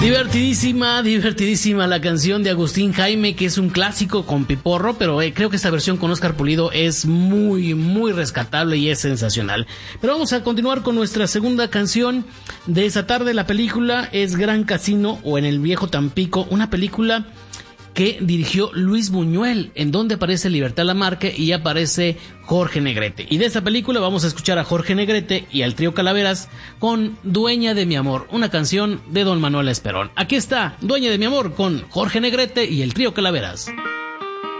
Divertidísima la canción de Agustín Jaime, que es un clásico con Piporro, pero creo que esta versión con Óscar Pulido es muy rescatable y es sensacional. Pero vamos a continuar con nuestra segunda canción de esa tarde. La película es Gran Casino o En el Viejo Tampico, una película que dirigió Luis Buñuel, en donde aparece Libertad Lamarque y aparece Jorge Negrete. Y de esta película vamos a escuchar a Jorge Negrete y al trío Calaveras con Dueña de mi amor, una canción de Don Manuel Esperón. Aquí está, Dueña de mi amor, con Jorge Negrete y el trío Calaveras.